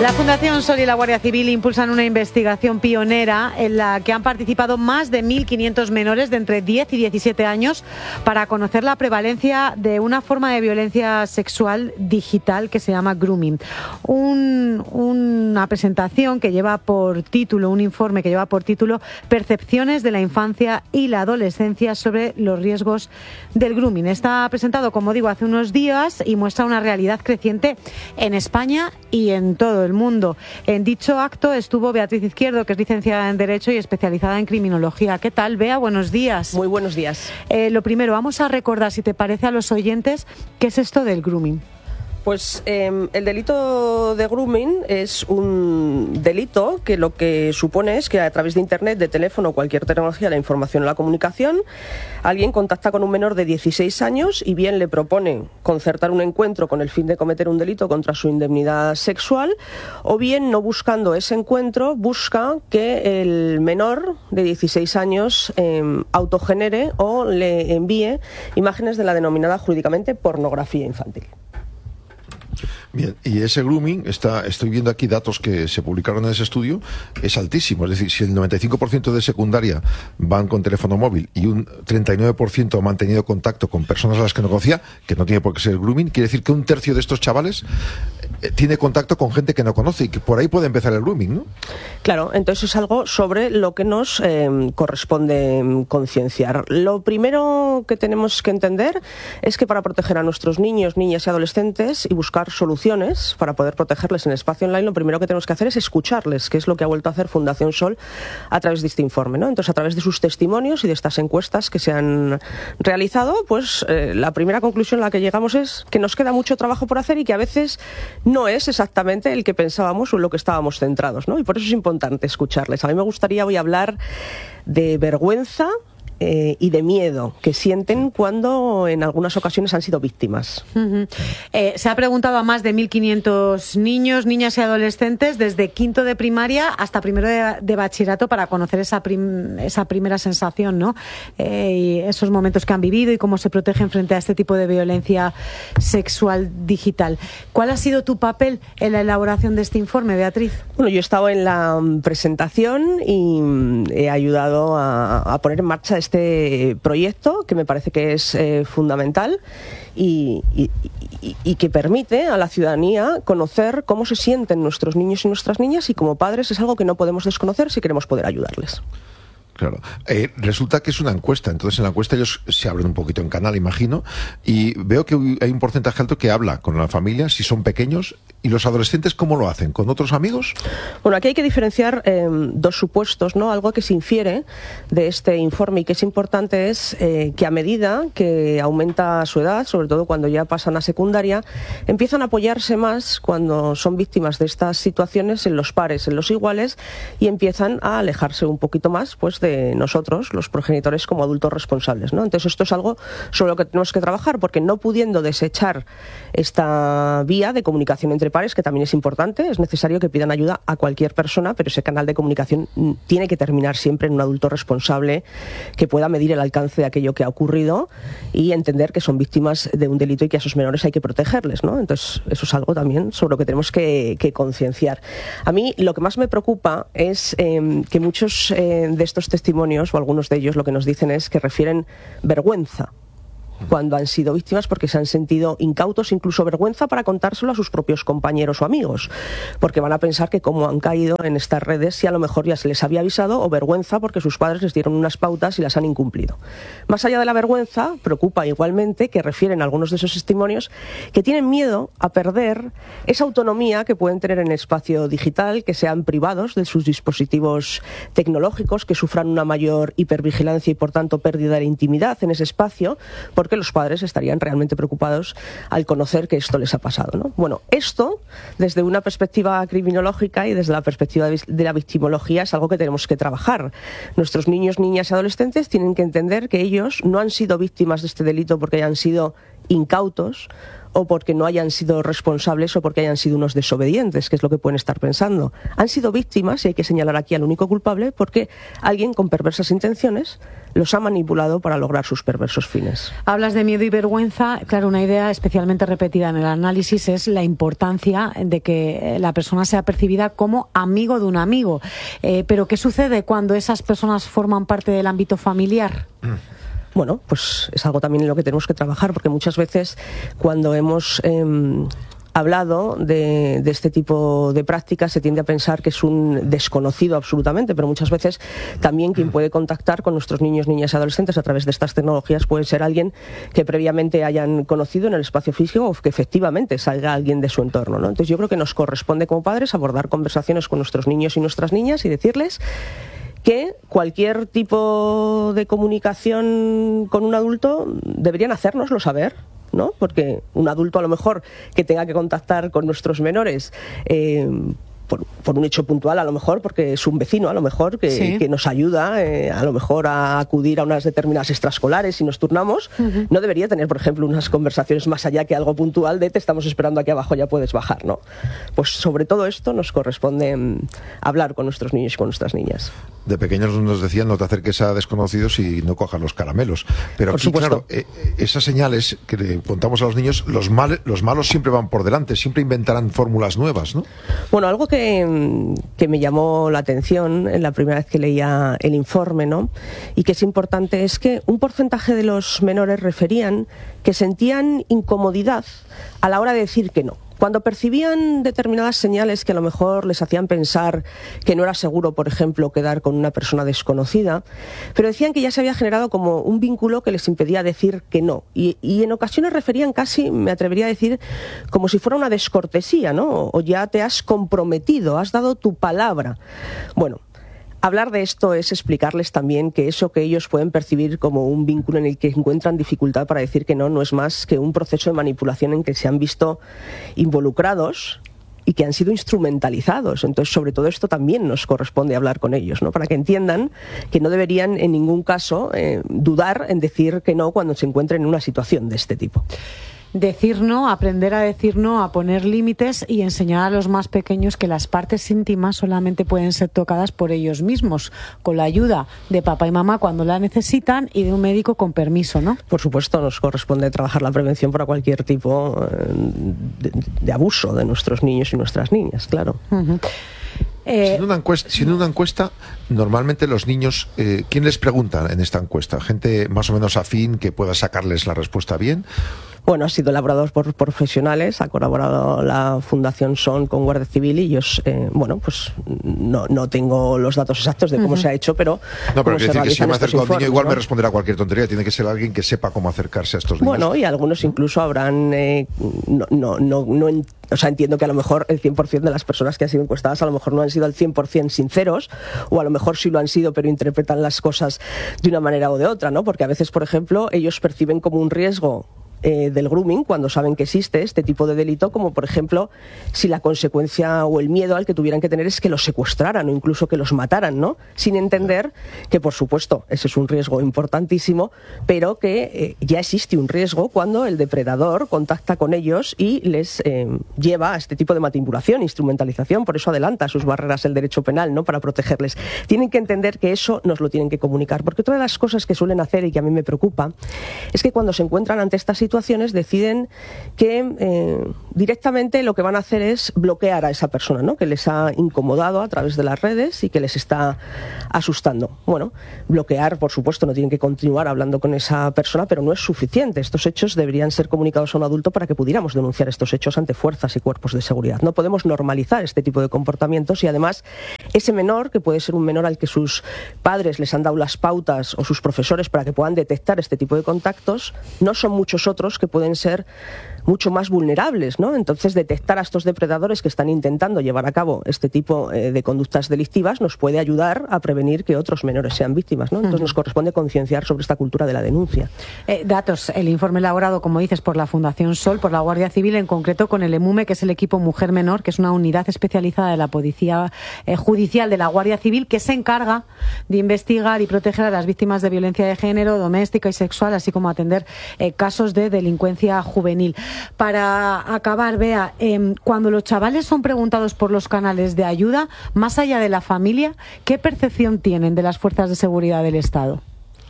La Fundación Sol y la Guardia Civil impulsan una investigación pionera en la que han participado más de 1.500 menores de entre 10 y 17 años para conocer la prevalencia de una forma de violencia sexual digital que se llama grooming. Una presentación que lleva por título, un informe que lleva por título Percepciones de la infancia y la adolescencia sobre los riesgos del grooming. Está presentado, como digo, hace unos días y muestra una realidad creciente en España y en todo el mundo. En dicho acto estuvo Beatriz Izquierdo, que es licenciada en Derecho y especializada en Criminología. ¿Qué tal, Bea? Buenos días. Muy buenos días. Lo primero, vamos a recordar, si te parece, a los oyentes, ¿qué es esto del grooming? Pues el delito de grooming es un delito que lo que supone es que a través de Internet, de teléfono o cualquier tecnología de la información o la comunicación, alguien contacta con un menor de 16 años y bien le propone concertar un encuentro con el fin de cometer un delito contra su indemnidad sexual, o bien, no buscando ese encuentro, busca que el menor de 16 años autogenere o le envíe imágenes de la denominada jurídicamente pornografía infantil. Bien, y ese grooming, estoy viendo aquí datos que se publicaron en ese estudio, es altísimo. Es decir, si el 95% de secundaria van con teléfono móvil y un 39% ha mantenido contacto con personas a las que no conocía, que no tiene por qué ser grooming, quiere decir que un tercio de estos chavales tiene contacto con gente que no conoce y que por ahí puede empezar el grooming, ¿no? Claro, entonces es algo sobre lo que nos corresponde concienciar. Lo primero que tenemos que entender es que para proteger a nuestros niños, niñas y adolescentes y buscar soluciones para poder protegerles en el espacio online, lo primero que tenemos que hacer es escucharles, que es lo que ha vuelto a hacer Fundación Sol a través de este informe, ¿no? Entonces, a través de sus testimonios y de estas encuestas que se han realizado, pues la primera conclusión a la que llegamos es que nos queda mucho trabajo por hacer y que a veces no es exactamente el que pensábamos o en lo que estábamos centrados, ¿no? Y por eso es importante escucharles. A mí me gustaría hoy hablar de vergüenza y de miedo que sienten cuando en algunas ocasiones han sido víctimas. Se ha preguntado a más de 1.500 niños, niñas y adolescentes desde quinto de primaria hasta primero de bachillerato para conocer esa primera sensación, ¿no? Y esos momentos que han vivido y cómo se protegen frente a este tipo de violencia sexual digital. ¿Cuál ha sido tu papel en la elaboración de este informe, Beatriz? Bueno, yo he estado en la presentación y he ayudado a poner en marcha este proyecto, que me parece que es fundamental y que permite a la ciudadanía conocer cómo se sienten nuestros niños y nuestras niñas, y como padres es algo que no podemos desconocer si queremos poder ayudarles. Claro. Resulta que es una encuesta, entonces en la encuesta ellos se abren un poquito en canal, imagino, y veo que hay un porcentaje alto que habla con la familia, si son pequeños, y los adolescentes, ¿cómo lo hacen? ¿Con otros amigos? Bueno, aquí hay que diferenciar dos supuestos, ¿no? Algo que se infiere de este informe y que es importante es que a medida que aumenta su edad, sobre todo cuando ya pasan a secundaria, empiezan a apoyarse más cuando son víctimas de estas situaciones en los pares, en los iguales, y empiezan a alejarse un poquito más, pues, de nosotros, los progenitores, como adultos responsables, ¿no? Entonces esto es algo sobre lo que tenemos que trabajar, porque no pudiendo desechar esta vía de comunicación entre pares, que también es importante, es necesario que pidan ayuda a cualquier persona, pero ese canal de comunicación tiene que terminar siempre en un adulto responsable que pueda medir el alcance de aquello que ha ocurrido y entender que son víctimas de un delito y que a esos menores hay que protegerles, ¿no? Entonces eso es algo también sobre lo que tenemos que concienciar. A mí lo que más me preocupa es que muchos de estos testimonios, o algunos de ellos, lo que nos dicen es que refieren vergüenza cuando han sido víctimas, porque se han sentido incautos, incluso vergüenza para contárselo a sus propios compañeros o amigos, porque van a pensar que como han caído en estas redes, si a lo mejor ya se les había avisado, o vergüenza porque sus padres les dieron unas pautas y las han incumplido. Más allá de la vergüenza, preocupa igualmente que refieren algunos de esos testimonios que tienen miedo a perder esa autonomía que pueden tener en el espacio digital, que sean privados de sus dispositivos tecnológicos, que sufran una mayor hipervigilancia y por tanto pérdida de intimidad en ese espacio, porque los padres estarían realmente preocupados al conocer que esto les ha pasado, ¿no? Bueno, esto, desde una perspectiva criminológica y desde la perspectiva de la victimología, es algo que tenemos que trabajar. Nuestros niños, niñas y adolescentes tienen que entender que ellos no han sido víctimas de este delito porque hayan sido incautos o porque no hayan sido responsables o porque hayan sido unos desobedientes, que es lo que pueden estar pensando. Han sido víctimas, y hay que señalar aquí al único culpable, porque alguien con perversas intenciones los ha manipulado para lograr sus perversos fines. Hablas de miedo y vergüenza. Claro, una idea especialmente repetida en el análisis es la importancia de que la persona sea percibida como amigo de un amigo. Pero ¿qué sucede cuando esas personas forman parte del ámbito familiar? Bueno, pues es algo también en lo que tenemos que trabajar, porque muchas veces cuando hemos hablado de este tipo de prácticas se tiende a pensar que es un desconocido absolutamente, pero muchas veces también quien puede contactar con nuestros niños, niñas y adolescentes a través de estas tecnologías puede ser alguien que previamente hayan conocido en el espacio físico o que efectivamente salga alguien de su entorno, ¿no? Entonces yo creo que nos corresponde como padres abordar conversaciones con nuestros niños y nuestras niñas y decirles que cualquier tipo de comunicación con un adulto deberían hacérnoslo saber, ¿no? Porque un adulto a lo mejor que tenga que contactar con nuestros menores por un hecho puntual, a lo mejor porque es un vecino, a lo mejor que nos ayuda a lo mejor a acudir a unas determinadas extraescolares si nos turnamos, no debería tener, por ejemplo, unas conversaciones más allá que algo puntual de te estamos esperando aquí abajo, ya puedes bajar, ¿no? Pues sobre todo esto nos corresponde hablar con nuestros niños y con nuestras niñas. De pequeños nos decían no te acerques a desconocidos y no cojas los caramelos. Pero aquí, claro, esas señales que le contamos a los niños, los malos siempre van por delante, siempre inventarán fórmulas nuevas, ¿no? Bueno, algo que me llamó la atención en la primera vez que leía el informe, ¿no? Y que es importante, es que un porcentaje de los menores referían que sentían incomodidad a la hora de decir que no. Cuando percibían determinadas señales que a lo mejor les hacían pensar que no era seguro, por ejemplo, quedar con una persona desconocida, pero decían que ya se había generado como un vínculo que les impedía decir que no. Y en ocasiones referían casi, me atrevería a decir, como si fuera una descortesía, ¿no? O ya te has comprometido, has dado tu palabra. Bueno, hablar de esto es explicarles también que eso que ellos pueden percibir como un vínculo en el que encuentran dificultad para decir que no es más que un proceso de manipulación en que se han visto involucrados y que han sido instrumentalizados. Entonces, sobre todo esto también nos corresponde hablar con ellos, ¿no? Para que entiendan que no deberían en ningún caso dudar en decir que no cuando se encuentren en una situación de este tipo. Decir no, aprender a decir no, a poner límites y enseñar a los más pequeños que las partes íntimas solamente pueden ser tocadas por ellos mismos, con la ayuda de papá y mamá cuando la necesitan y de un médico con permiso, ¿no? Por supuesto, nos corresponde trabajar la prevención para cualquier tipo de abuso de nuestros niños y nuestras niñas, claro. Uh-huh. Siendo una encuesta, normalmente los niños, ¿quién les pregunta en esta encuesta? ¿Gente más o menos afín que pueda sacarles la respuesta bien? Bueno, ha sido elaborado por profesionales, ha colaborado la Fundación SON con Guardia Civil y ellos, pues no tengo los datos exactos de cómo se ha hecho, pero... No, pero quiero decir que si me acerco al niño igual, ¿no? Me responderá cualquier tontería, tiene que ser alguien que sepa cómo acercarse a estos niños. Bueno, y algunos incluso habrán... O sea, entiendo que a lo mejor el 100% de las personas que han sido encuestadas a lo mejor no han sido al 100% sinceros, o a lo mejor sí lo han sido, pero interpretan las cosas de una manera o de otra, ¿no? Porque a veces, por ejemplo, ellos perciben como un riesgo del grooming cuando saben que existe este tipo de delito, como por ejemplo si la consecuencia o el miedo al que tuvieran que tener es que los secuestraran o incluso que los mataran, ¿no? Sin entender que por supuesto ese es un riesgo importantísimo, pero que ya existe un riesgo cuando el depredador contacta con ellos y les lleva a este tipo de manipulación, instrumentalización. Por eso adelanta sus barreras el derecho penal, ¿no? Para protegerles. Tienen que entender que eso nos lo tienen que comunicar, porque otra de las cosas que suelen hacer y que a mí me preocupa es que cuando se encuentran ante esta situaciones deciden que directamente lo que van a hacer es bloquear a esa persona, ¿no? Que les ha incomodado a través de las redes y que les está asustando. Bueno, bloquear, por supuesto, no tienen que continuar hablando con esa persona, pero no es suficiente. Estos hechos deberían ser comunicados a un adulto para que pudiéramos denunciar estos hechos ante fuerzas y cuerpos de seguridad. No podemos normalizar este tipo de comportamientos y además ese menor, que puede ser un menor al que sus padres les han dado las pautas o sus profesores para que puedan detectar este tipo de contactos, no son muchos otros que pueden ser mucho más vulnerables, ¿no? Entonces, detectar a estos depredadores que están intentando llevar a cabo este tipo de conductas delictivas nos puede ayudar a prevenir que otros menores sean víctimas, ¿no? Entonces, nos corresponde concienciar sobre esta cultura de la denuncia. Datos, el informe elaborado, como dices, por la Fundación Sol, por la Guardia Civil, en concreto con el EMUME, que es el equipo Mujer Menor, que es una unidad especializada de la Policía Judicial de la Guardia Civil, que se encarga de investigar y proteger a las víctimas de violencia de género, doméstica y sexual, así como atender casos de delincuencia juvenil. Para acabar, Bea, cuando los chavales son preguntados por los canales de ayuda, más allá de la familia, ¿qué percepción tienen de las fuerzas de seguridad del Estado?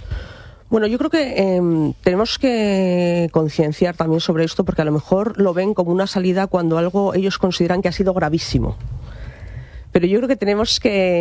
Bueno, yo creo que tenemos que concienciar también sobre esto, porque a lo mejor lo ven como una salida cuando algo ellos consideran que ha sido gravísimo. Pero yo creo que tenemos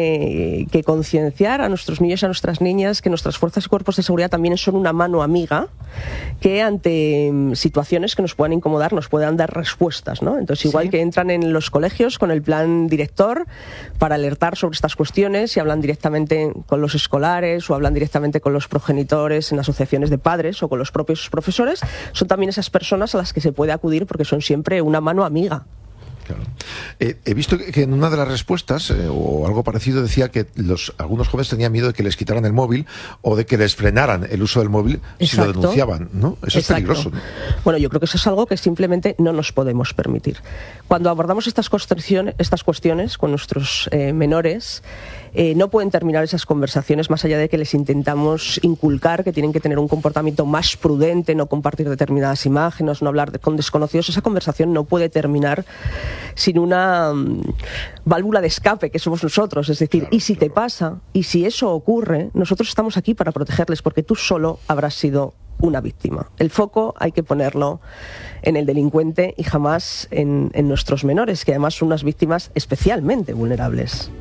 que concienciar a nuestros niños y a nuestras niñas que nuestras fuerzas y cuerpos de seguridad también son una mano amiga que ante situaciones que nos puedan incomodar nos puedan dar respuestas, ¿no? Entonces, igual que entran en los colegios con el plan director para alertar sobre estas cuestiones y hablan directamente con los escolares o hablan directamente con los progenitores en asociaciones de padres o con los propios profesores, son también esas personas a las que se puede acudir porque son siempre una mano amiga. Claro. He visto que en una de las respuestas, o algo parecido, decía que algunos jóvenes tenían miedo de que les quitaran el móvil o de que les frenaran el uso del móvil si lo denunciaban, ¿no? Eso es peligroso, ¿no? Bueno, yo creo que eso es algo que simplemente no nos podemos permitir. Cuando abordamos estas cuestiones con nuestros menores, no pueden terminar esas conversaciones más allá de que les intentamos inculcar que tienen que tener un comportamiento más prudente, no compartir determinadas imágenes, no hablar con desconocidos. Esa conversación no puede terminar sin una válvula de escape que somos nosotros. Es decir, claro, y si te pasa, y si eso ocurre, nosotros estamos aquí para protegerles, porque tú solo habrás sido una víctima. El foco hay que ponerlo en el delincuente y jamás en nuestros menores, que además son unas víctimas especialmente vulnerables.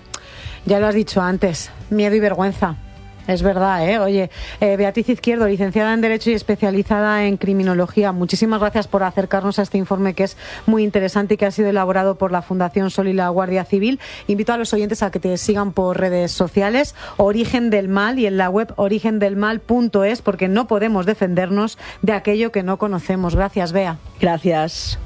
Ya lo has dicho antes, miedo y vergüenza. Es verdad, ¿eh? Oye, Beatriz Izquierdo, licenciada en Derecho y especializada en Criminología, muchísimas gracias por acercarnos a este informe que es muy interesante y que ha sido elaborado por la Fundación Sol y la Guardia Civil. Invito a los oyentes a que te sigan por redes sociales, Origen del Mal, y en la web origendelmal.es, porque no podemos defendernos de aquello que no conocemos. Gracias, Bea. Gracias.